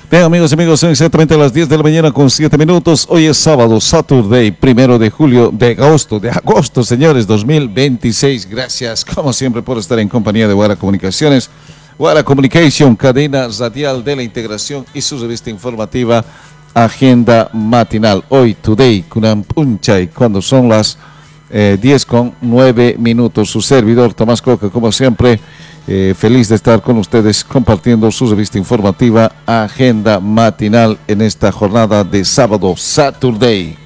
Bien, amigos y amigos, son exactamente las 10 de la mañana con 7 minutos. Hoy es sábado, Saturday, 1 de agosto, señores, 2026. Gracias, como siempre, por estar en compañía de Guara Comunicaciones. Guara Communication, cadena radial de la integración y su revista informativa Agenda Matinal. Hoy, Today, Kunan Punchay, cuando son las 10:09. Su servidor, Tomás Coca, como siempre, feliz de estar con ustedes compartiendo su revista informativa Agenda Matinal en esta jornada de sábado, Saturday.